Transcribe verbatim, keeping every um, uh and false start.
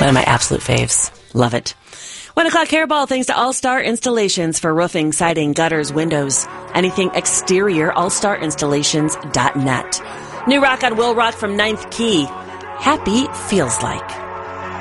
One of my absolute faves. Love it. One o'clock hairball, thanks to All-Star Installations for roofing, siding, gutters, windows, anything exterior, all star installations dot net. New rock on Will Rock from Ninth Key. Happy Feels Like.